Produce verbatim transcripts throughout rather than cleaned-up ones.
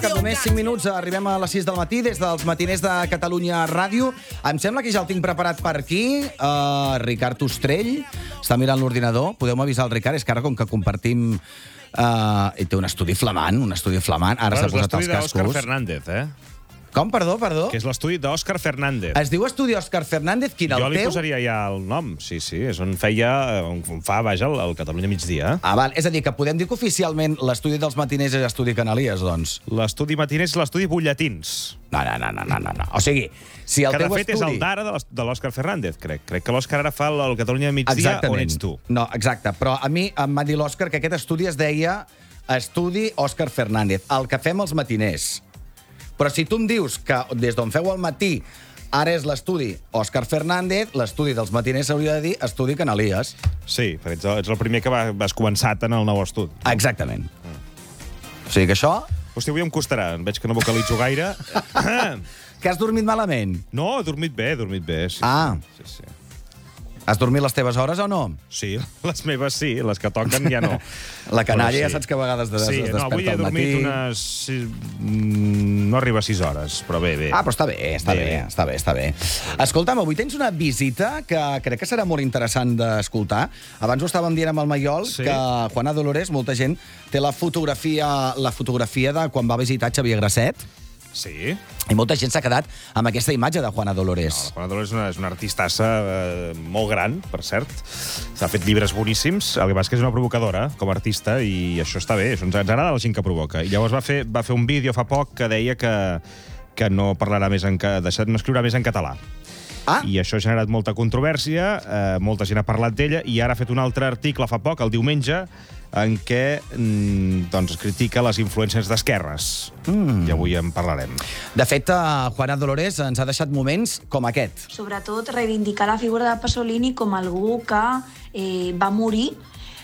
Que només cinc minuts arribem a les sis del matí des dels matiners de Catalunya Ràdio. Em sembla que ja el tinc preparat per aquí. Uh, Ricard Ostrell està mirant l'ordinador. Podeu avisar el Ricard? És que ara, com que compartim... Uh, té un estudi flamant, un estudi flamant. Ara s'ha posat els cascos. És l'estudi d'Òscar Fernández, eh? Com? Perdó, perdó? Que és l'estudi d'Òscar Fernández. Es diu estudi Òscar Fernández? Quin, el jo li teu? posaria ja el nom, sí, sí. És on feia, on fa, vaja, el, el Catalunya migdia. Ah, val. És a dir, que podem dir que oficialment l'estudi dels matiners és estudi Canalies, doncs. L'estudi matiner és l'estudi Butlletins. No, no, no, no, no, no. O sigui, si el que de teu fet estudi... és el d'ara de l'Òs- de l'Òscar Fernández, crec. Crec que l'Òscar ara fa el, el Catalunya migdia. Exactament. On ets tu. No, exacte. Però a mi em va dir l'Òscar que aquest estudi es deia Estudi Òscar Fernández, el que fem els matiners. Però si tu em dius que des d'on feu al matí ara és l'estudi Òscar Fernández, l'estudi dels matiners s'hauria de dir Estudi Canalies. Sí, perquè ets, ets el primer que va, vas començat en el nou estudi. Exactament. O sigui que això... Hosti, avui em costarà. Veig que no vocalitzo gaire. Que has dormit malament? No, he dormit bé, he dormit bé. Sí, Ah. Sí, sí. Has dormit les teves hores o no? Sí, les meves sí, les que toquen ja no. La canalla Però ja saps que a vegades es, Sí, es no, avui desperta he al matí. dormit unes... sis- mm, No arriba a sis hores, però bé, bé. Ah, però està bé, està bé, Bé. està bé, està bé. Escolta'm, avui tens una visita que crec que serà molt interessant d'escoltar. Abans ho estàvem dient amb el Maiol, Sí. que Juana Dolores, molta gent, té la fotografia, la fotografia de quan va visitar Xavier Grasset, Sí. i molta gent s'ha quedat amb aquesta imatge de Juana Dolores. No, la Juana Dolores és una, és una artistassa eh, molt gran, per cert. S'ha fet llibres boníssims. El que passa és que és una provocadora com a artista i això està bé. Això ens, ens agrada la gent que provoca. I llavors va fer, va fer un vídeo fa poc que deia que, que no parlarà més en, ca- deixa- no escriurà més en català. Ah, I això ha generat molta controvèrsia, eh, molta gent ha parlat d'ella, i ara ha fet un altre article fa poc, el diumenge, en què mm, doncs, critica les influències d'esquerres. Mm. I avui en parlarem. de fet, eh, Juana Dolores ens ha deixat moments com aquest. Sobretot reivindicar la figura de Pasolini com algú que eh, va morir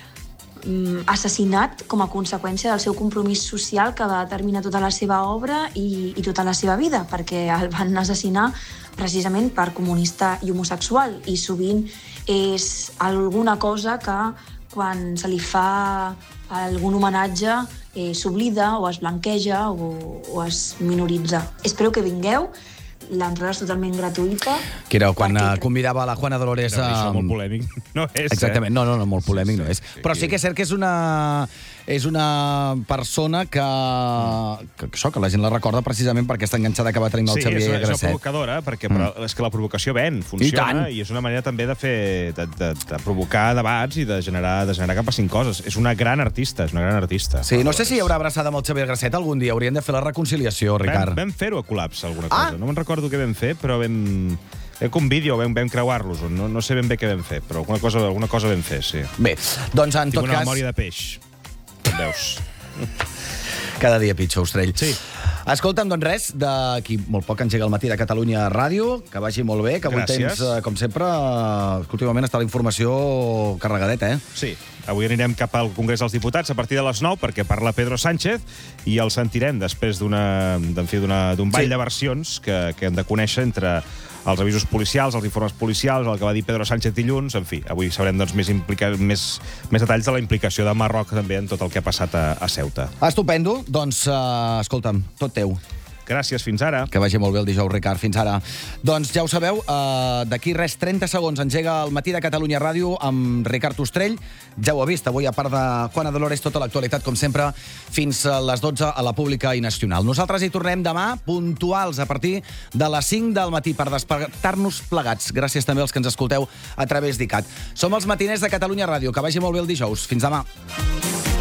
mm, assassinat com a conseqüència del seu compromís social que va determinar tota la seva obra i, i tota la seva vida, perquè el van assassinar precisament per comunista i homosexual, i sovint és alguna cosa que quan se li fa algun homenatge eh, s'oblida o es blanqueja o, o es minoritza. Espero que vingueu. L'entrada és totalment gratuïta. Que era quan Perquè eh, convidava la Juana Dolores Però a... això molt polèmic no és, Exactament, eh? no, no, no, molt polèmic Sí, no és. sí, Però sí. sí que és cert que és una, és una persona que, que, això, que la gent la recorda precisament perquè està enganxada que va tenir el Sí, és Xavier una, és una Grasset. provocadora, perquè però, és que la provocació ven, I funciona, tant. i, és una manera també de fer de, de, de provocar debats i de generar, de generar que passin coses. És una gran artista, és una gran artista. Sí, no sé si hi haurà abraçada amb el Xavier Grasset algun dia. Haurien de fer la reconciliació, Ricard. Vam, vam fer-ho a Col·lapse, alguna Ah! cosa. No me'n recordo què vam fer, però vam... Vam fer un vídeo, vam, vam creuar-los. No, no sé ben bé què vam fer, però alguna cosa, alguna cosa vam fer, sí. Bé, doncs en Tinc tot una cas... memòria de peix. Com veus? Cada dia pitjor, Ostrell. Sí. Escolta'm, doncs res, d'aquí molt poc engega el matí de Catalunya Ràdio, que vagi molt bé, que avui Gràcies. tens, eh, com sempre, eh, que últimament està la informació carregadeta, eh? Sí, avui anirem cap al Congrés dels Diputats a partir de les nou perquè parla Pedro Sánchez i el sentirem després d'una, d'en fi, d'una- d'un ball Sí. de versions que, que hem de conèixer entre els avisos policials, els informes policials, el que va dir Pedro Sánchez dilluns, en fi, avui sabrem doncs, més, implica, més, més detalls de la implicació de Marroc també en tot el que ha passat a, a Ceuta. Estupendo. Doncs, eh, escolta'm, tot teu. Gràcies, fins ara. Que vagi molt bé el dijous, Ricard. Fins ara. Doncs ja ho sabeu, eh, d'aquí res, trenta segons engega el matí de Catalunya Ràdio amb Ricard Ostrell. Ja ho ha vist, avui, a part de Juana Dolores, tota l'actualitat, com sempre, fins a les dotze a la Pública i Nacional. Nosaltres hi tornem demà, puntuals, a partir de les cinc del matí, per despertar-nos plegats. Gràcies també als que ens escolteu a través d'ICAT. Som els matiners de Catalunya Ràdio. Que vagi molt bé el dijous. Fins demà.